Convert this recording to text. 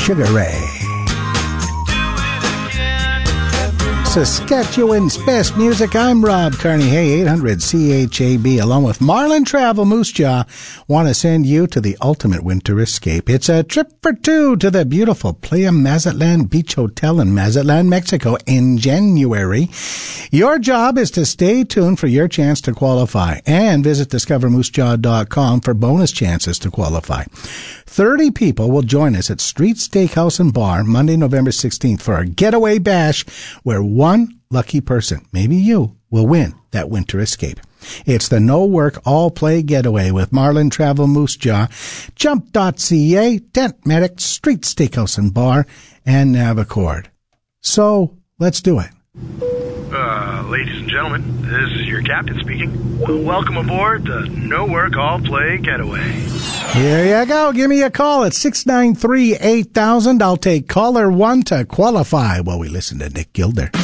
Sugar Ray. Saskatchewan's best music. I'm Rob Carney. Hey, 800 CHAB, along with Marlin Travel Moose Jaw, want to send you to the ultimate winter escape. It's a trip for two to the beautiful Playa Mazatlan Beach Hotel in Mazatlan, Mexico in January. Your job is to stay tuned for your chance to qualify and visit discovermoosejaw.com for bonus chances to qualify. 30 people will join us at Street Steakhouse and Bar Monday, November 16th for a getaway bash where one lucky person, maybe you, will win that winter escape. It's the no-work, all-play getaway with Marlin Travel Moose Jaw, Jump.ca, Tent Medic, Street Steakhouse and Bar, and Navicord. So, let's do it. Ladies and gentlemen, this is your captain speaking. Welcome aboard the No Work All Play Getaway. Here you go. Give me a call at 693-8000. I'll take caller 1 to qualify while we listen to Nick Gilder.